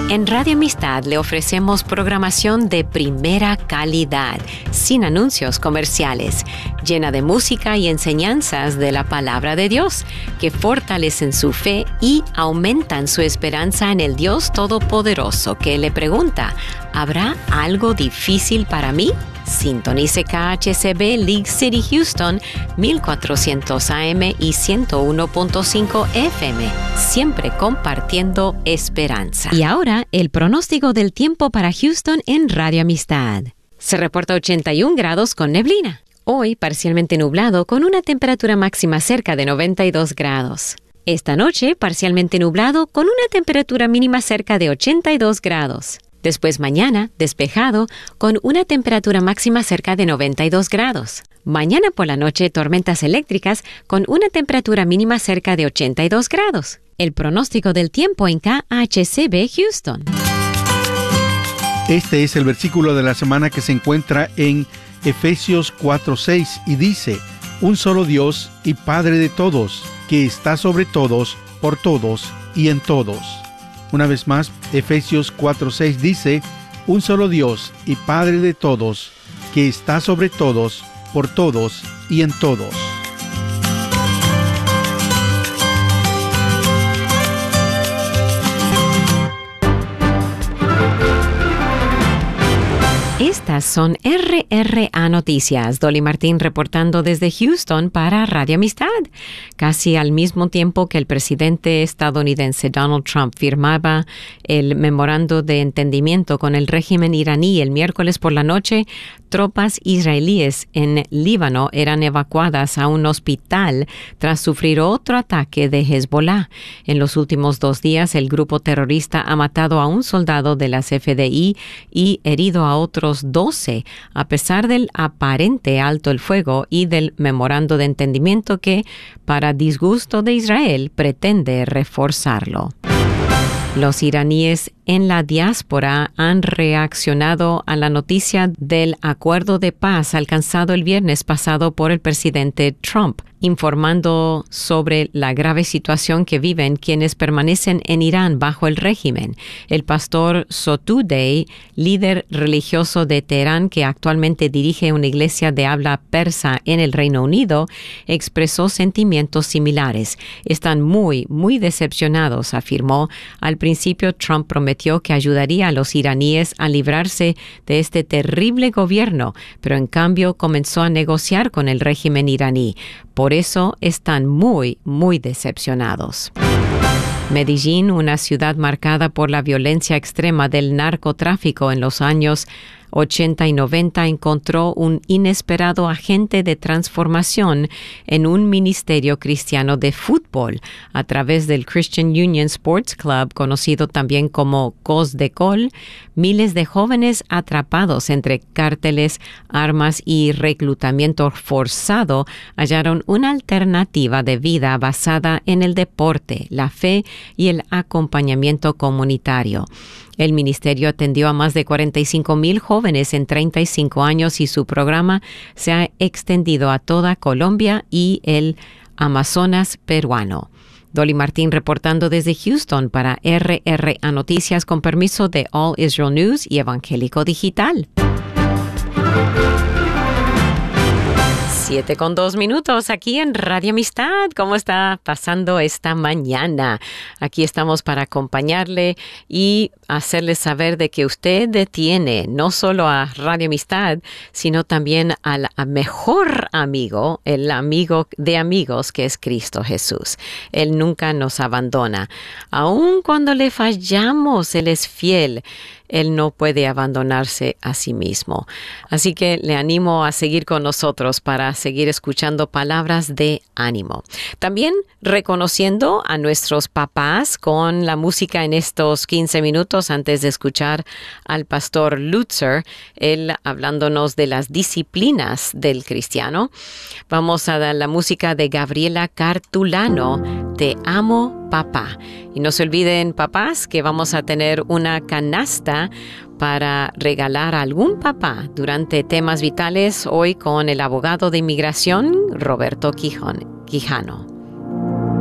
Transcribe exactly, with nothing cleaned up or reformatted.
En Radio Amistad le ofrecemos programación de primera calidad, sin anuncios comerciales, llena de música y enseñanzas de la palabra de Dios, que fortalecen su fe y aumentan su esperanza en el Dios Todopoderoso, que le pregunta, ¿habrá algo difícil para mí? Sintonice K H C B League City Houston mil cuatrocientos A M y ciento uno punto cinco F M, siempre compartiendo esperanza. Y ahora, el pronóstico del tiempo para Houston en Radio Amistad. Se reporta ochenta y un grados con neblina. Hoy, parcialmente nublado con una temperatura máxima cerca de noventa y dos grados. Esta noche, parcialmente nublado con una temperatura mínima cerca de ochenta y dos grados. Después mañana, despejado, con una temperatura máxima cerca de noventa y dos grados. Mañana por la noche, tormentas eléctricas con una temperatura mínima cerca de ochenta y dos grados. El pronóstico del tiempo en K H C B Houston. Este es el versículo de la semana que se encuentra en Efesios cuatro seis y dice, un solo Dios y Padre de todos, que está sobre todos, por todos y en todos. Una vez más, Efesios cuatro seis dice, un solo Dios y Padre de todos, que está sobre todos, por todos y en todos. Estas son R R A Noticias. Dolly Martín reportando desde Houston para Radio Amistad. Casi al mismo tiempo que el presidente estadounidense Donald Trump firmaba el memorando de entendimiento con el régimen iraní el miércoles por la noche, tropas israelíes en Líbano eran evacuadas a un hospital tras sufrir otro ataque de Hezbollah. En los últimos dos días, el grupo terrorista ha matado a un soldado de las F D I y herido a otros doce, a pesar del aparente alto el fuego y del memorando de entendimiento que, para disgusto de Israel, pretende reforzarlo. Los iraníes en la diáspora han reaccionado a la noticia del acuerdo de paz alcanzado el viernes pasado por el presidente Trump, informando sobre la grave situación que viven quienes permanecen en Irán bajo el régimen. El pastor Sotoudeh, líder religioso de Teherán que actualmente dirige una iglesia de habla persa en el Reino Unido, expresó sentimientos similares. Están muy, muy decepcionados, afirmó. Al principio, Trump prometió que ayudaría a los iraníes a librarse de este terrible gobierno, pero en cambio comenzó a negociar con el régimen iraní. Por eso están muy, muy decepcionados. Medellín, una ciudad marcada por la violencia extrema del narcotráfico en los años ochenta y noventa, encontró un inesperado agente de transformación en un ministerio cristiano de fútbol a través del Christian Union Sports Club, conocido también como Cos de Col. Miles de jóvenes atrapados entre cárteles, armas y reclutamiento forzado hallaron una alternativa de vida basada en el deporte, la fe y el acompañamiento comunitario. El ministerio atendió a más de cuarenta y cinco mil jóvenes en treinta y cinco años y su programa se ha extendido a toda Colombia y el Amazonas peruano. Dolly Martín reportando desde Houston para R R A Noticias con permiso de All Israel News y Evangélico Digital. Siete con dos minutos aquí en Radio Amistad. ¿Cómo está pasando esta mañana? Aquí estamos para acompañarle y hacerle saber de que usted detiene no solo a Radio Amistad, sino también al mejor amigo, el amigo de amigos que es Cristo Jesús. Él nunca nos abandona. Aun cuando le fallamos, Él es fiel. Él no puede abandonarse a sí mismo. Así que le animo a seguir con nosotros para seguir escuchando palabras de ánimo. También reconociendo a nuestros papás con la música en estos quince minutos antes de escuchar al pastor Lutzer, él hablándonos de las disciplinas del cristiano. Vamos a dar la música de Gabriela Cartulano, Te amo, papá. Y no se olviden, papás, que vamos a tener una canasta para regalar a algún papá durante temas vitales hoy con el abogado de inmigración, Roberto Quijón, Quijano.